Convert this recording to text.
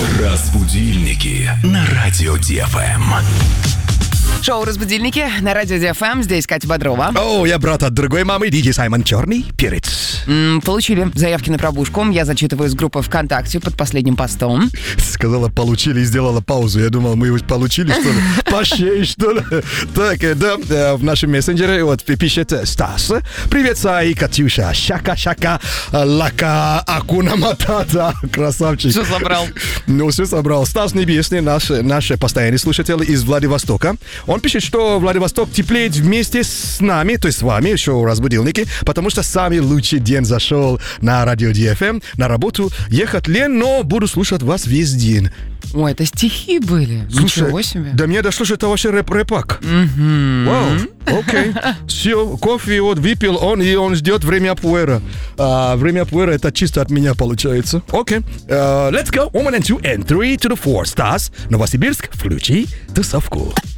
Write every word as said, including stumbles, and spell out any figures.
Разбудильники на радио Ди Эф Эм. Шоу «Разбудильники» на радио Ди Эф Эм. Здесь Катя Бодрова. О, я брат от другой мамы, диджей Саймон Черный Перец. М, Получили заявки на пробужку. Я зачитываю из группы ВКонтакте под последним постом. Сказала, получили и сделала паузу. Я думал, мы его получили, что ли? Пощей, что ли? Так, э, да, э, в нашем мессенджере вот пишет Стас. Привет, Сай, Катюша. Шака-шака, лака, акуна матата. Красавчик. Все собрал. Ну, все собрал. Стас Небесный, наш, наш постоянный слушатель из Владивостока. Он пишет, что Владивосток теплеет вместе с нами, то есть с вами, шоу «Разбудилники», потому что самый лучший день зашел на радио Ди Эф Эм. На работу ехать лень, но буду слушать вас весь день. Ой, это стихи были. Слушай, Ничего себе. до меня дошло, что это вообще рэп-рэпак. Мгм. Вау, окей. Все, кофе вот выпил он, и он ждет время пуэра. А, время пуэра это чисто от меня получается. Окей. Uh, let's go. One and two and three to the four. Стас, Новосибирск, включи тусовку.